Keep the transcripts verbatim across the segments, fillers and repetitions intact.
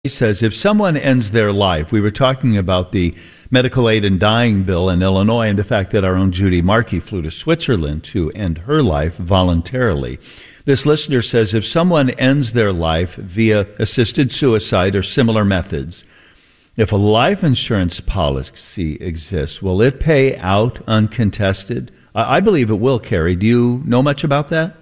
He says if someone ends their life, we were talking about the medical aid and dying bill in Illinois and the fact that our own Judy Markey flew to Switzerland to end her life voluntarily. This listener says if someone ends their life via assisted suicide or similar methods, if a life insurance policy exists, will it pay out uncontested? I believe it will, Kerry. Do you know much about that?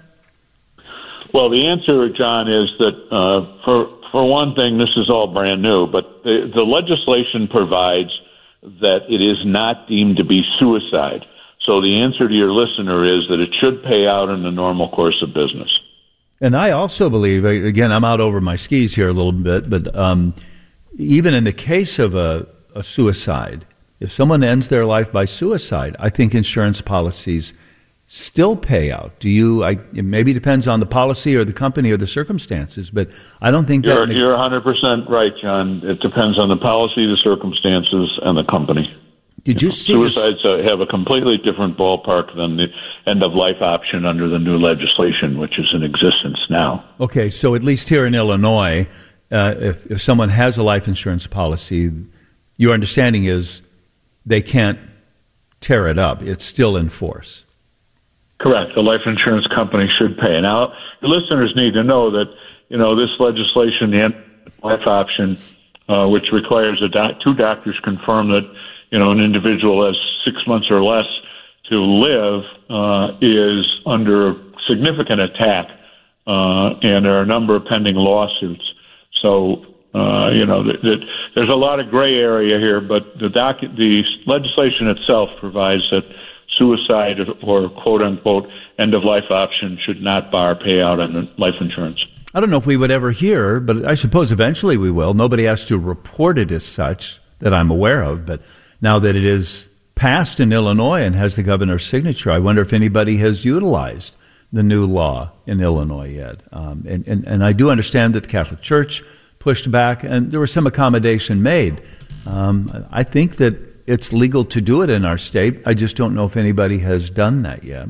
Well, the answer, John, is that uh, for for one thing, this is all brand new, but the, the legislation provides that it is not deemed to be suicide. So the answer to your listener is that it should pay out in the normal course of business. And I also believe, again, I'm out over my skis here a little bit, but um, even in the case of a, a suicide, if someone ends their life by suicide, I think insurance policies still pay out. Do you? I, it maybe depends on the policy or the company or the circumstances, but I don't think you're, that... You're one hundred percent right, John. It depends on the policy, the circumstances, and the company. Did you, you know, see Suicides this? have a completely different ballpark than the end-of-life option under the new legislation, which is in existence now. Okay, so at least here in Illinois, uh, if, if someone has a life insurance policy, your understanding is they can't tear it up. It's still in force. Correct. The life insurance company should pay. Now, the listeners need to know that, you know, this legislation, the end-of-life option, uh, which requires a doc- two doctors confirm that, you know, an individual has six months or less to live, uh, is under significant attack, uh, and there are a number of pending lawsuits. So, uh, you know, th- th- there's a lot of gray area here, but the doc- the legislation itself provides that suicide or quote-unquote end-of-life option should not bar payout on life insurance. I don't know if we would ever hear, but I suppose eventually we will. Nobody has to report it as such that I'm aware of, but now that it is passed in Illinois and has the governor's signature, I wonder if anybody has utilized the new law in Illinois yet. Um, and, and, and I do understand that the Catholic Church pushed back, and there was some accommodation made. Um, I think that it's legal to do it in our state. I just don't know if anybody has done that yet.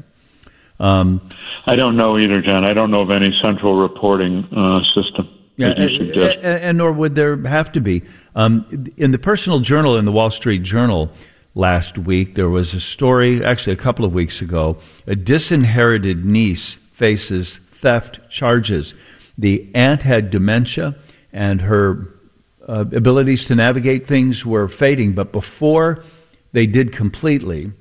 Um, I don't know either, John. I don't know of any central reporting uh, system. Yeah, and, and, and nor would there have to be. Um, in the Personal Journal, in the Wall Street Journal last week, there was a story, actually a couple of weeks ago, a disinherited niece faces theft charges. The aunt had dementia, and her Uh, abilities to navigate things were fading, but before they did completely,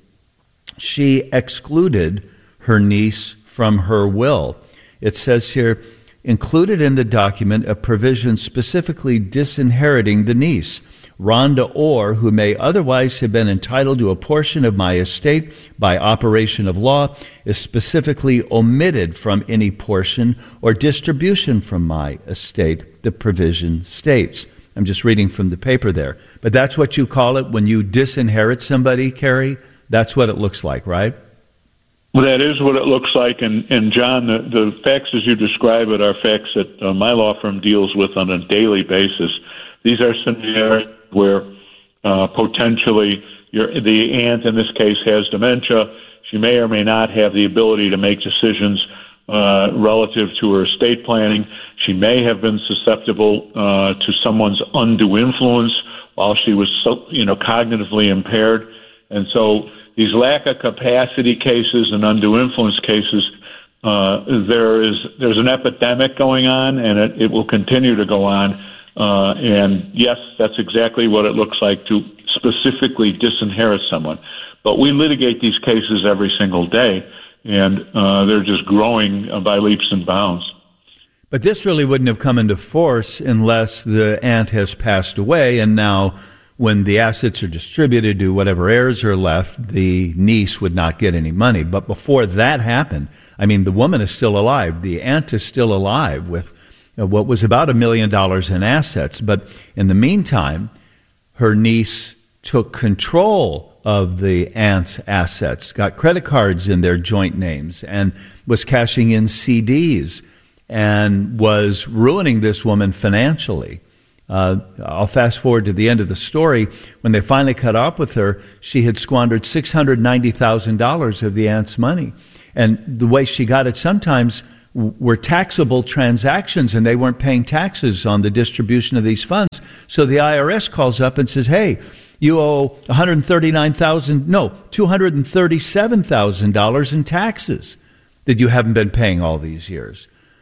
she excluded her niece from her will. It says here, included in the document a provision specifically disinheriting the niece, Rhonda Orr, who may otherwise have been entitled to a portion of my estate by operation of law, is specifically omitted from any portion or distribution from my estate, the provision states. I'm just reading from the paper there. But that's what you call it when you disinherit somebody, Kerry? That's what it looks like, right? Well, that is what it looks like. And, and John, the, the facts as you describe it are facts that uh, my law firm deals with on a daily basis. These are scenarios where uh, potentially your, the aunt, in this case, has dementia. She may or may not have the ability to make decisions Uh, relative to her estate planning. She may have been susceptible uh, to someone's undue influence while she was, so, you know, cognitively impaired. And so these lack of capacity cases and undue influence cases, uh, there is there's an epidemic going on, and it, it will continue to go on. Uh, and yes, that's exactly what it looks like to specifically disinherit someone. But we litigate these cases every single day. And uh, they're just growing uh, by leaps and bounds. But this really wouldn't have come into force unless the aunt has passed away, and now when the assets are distributed to whatever heirs are left, the niece would not get any money. But before that happened, I mean, the woman is still alive. The aunt is still alive with uh, what was about a million dollars in assets. But in the meantime, her niece took control of the aunt's assets, got credit cards in their joint names, and was cashing in C Ds and was ruining this woman financially. Uh, I'll fast forward to the end of the story. When they finally caught up with her, she had squandered six hundred ninety thousand dollars of the aunt's money. And the way she got it, sometimes were taxable transactions, and they weren't paying taxes on the distribution of these funds. So the I R S calls up and says, hey, you owe one hundred thirty-nine thousand dollars, no, two hundred thirty-seven thousand dollars in taxes that you haven't been paying all these years.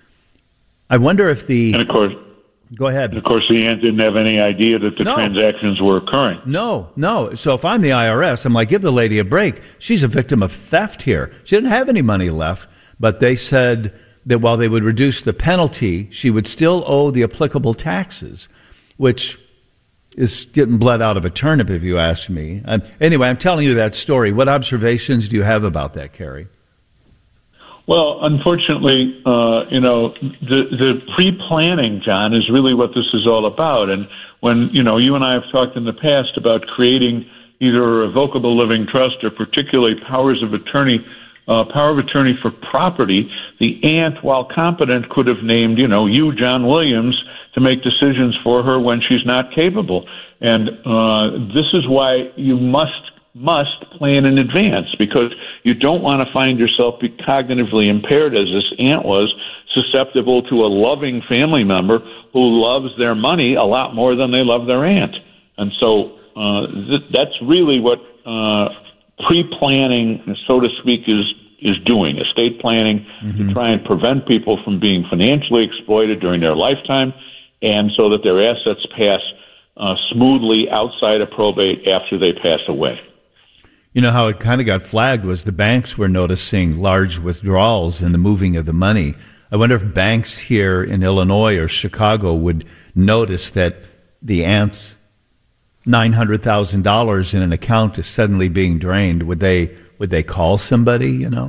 I wonder if the... And of course... Go ahead. Of course, the aunt didn't have any idea that the no. transactions were occurring. No, no. So if I'm the I R S, I'm like, give the lady a break. She's a victim of theft here. She didn't have any money left, but they said that while they would reduce the penalty, she would still owe the applicable taxes, which is getting blood out of a turnip, if you ask me. Um, anyway, I'm telling you that story. What observations do you have about that, Kerry? Well, unfortunately, uh, you know, the, the pre-planning, John, is really what this is all about. And when, you know, you and I have talked in the past about creating either a revocable living trust or particularly powers of attorney, uh, power of attorney for property, the aunt, while competent, could have named, you know, you, John Williams, to make decisions for her when she's not capable. And uh, this is why you must must plan in advance, because you don't want to find yourself be cognitively impaired, as this aunt was, susceptible to a loving family member who loves their money a lot more than they love their aunt. And so uh, th- that's really what uh, pre-planning, so to speak, is is doing, estate planning, mm-hmm. to try and prevent people from being financially exploited during their lifetime, and so that their assets pass uh, smoothly outside of probate after they pass away. You know how it kind of got flagged was the banks were noticing large withdrawals in the moving of the money. I wonder if banks here in Illinois or Chicago would notice that the aunt's nine hundred thousand dollars in an account is suddenly being drained. Would they would they call somebody, you know?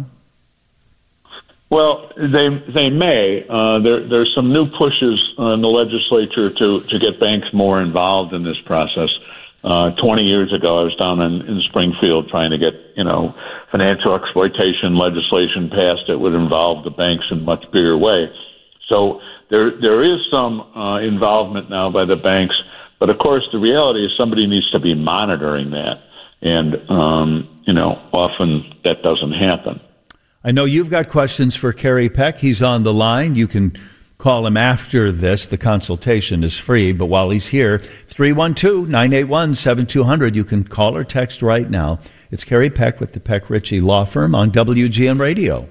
Well, they they may. Uh, there there's some new pushes uh, in the legislature to, to get banks more involved in this process. Uh, twenty years ago, I was down in, in Springfield trying to get, you know, financial exploitation legislation passed that would involve the banks in a much bigger way. So there there is some uh, involvement now by the banks, but of course the reality is somebody needs to be monitoring that, and um, you know, often that doesn't happen. I know you've got questions for Kerry Peck. He's on the line. You can call him after this. The consultation is free, but while he's here, three one two, nine eight one, seven two zero zero. You can call or text right now. It's Kerry Peck with the Peck Ritchie Law Firm on W G N Radio.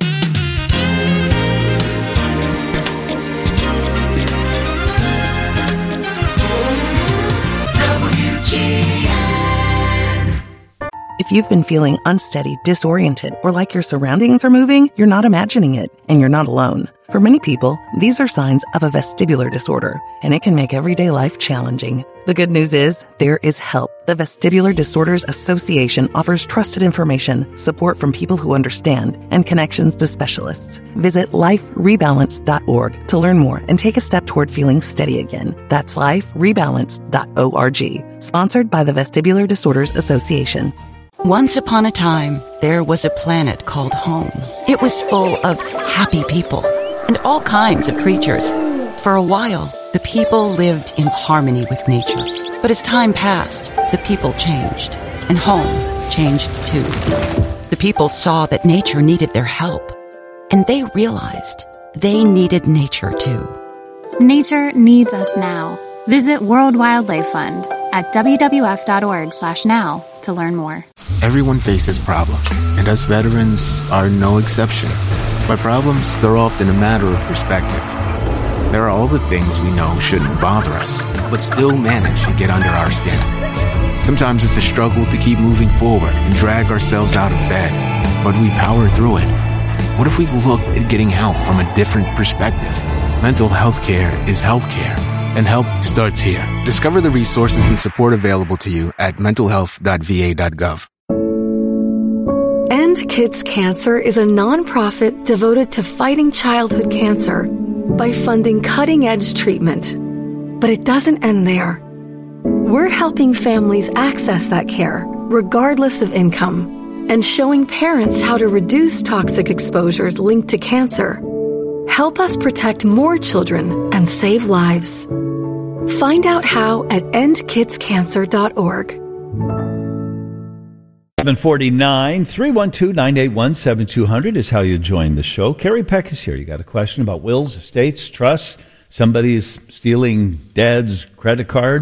If you've been feeling unsteady, disoriented, or like your surroundings are moving, you're not imagining it, and you're not alone. For many people, these are signs of a vestibular disorder, and it can make everyday life challenging. The good news is, there is help. The Vestibular Disorders Association offers trusted information, support from people who understand, and connections to specialists. Visit life rebalance dot org to learn more and take a step toward feeling steady again. That's life rebalance dot org. Sponsored by the Vestibular Disorders Association. Once upon a time, there was a planet called home. It was full of happy people and all kinds of creatures. For a while, the people lived in harmony with nature. But as time passed, the people changed, and home changed too. The people saw that nature needed their help, and they realized they needed nature too. Nature needs us now. Visit World Wildlife Fund at w w f dot org slash now to learn more. Everyone faces problems, and us veterans are no exception. By problems, they're often a matter of perspective. There are all the things we know shouldn't bother us, but still manage to get under our skin. Sometimes it's a struggle to keep moving forward and drag ourselves out of bed, but we power through it. What if we looked at getting help from a different perspective? Mental health care is health care, and help starts here. Discover the resources and support available to you at mental health dot v a dot gov. End Kids Cancer is a nonprofit devoted to fighting childhood cancer by funding cutting-edge treatment. But it doesn't end there. We're helping families access that care, regardless of income, and showing parents how to reduce toxic exposures linked to cancer. Help us protect more children and save lives. Find out how at end kids cancer dot org. seven forty-nine, three one two, nine eight one, seven two zero zero is how you join the show. Carrie Peck is here. You got a question about wills, estates, trusts, somebody's stealing dad's credit card?